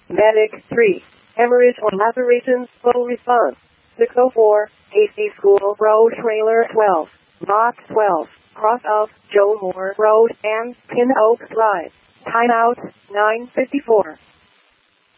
Medic 3. Hemorrhage or lacerations, full response. 604, Hasty School Road, Trailer 12, Lot 12, cross of Joe Moore Road and Pin Oak Drive. Timeout, 9:54.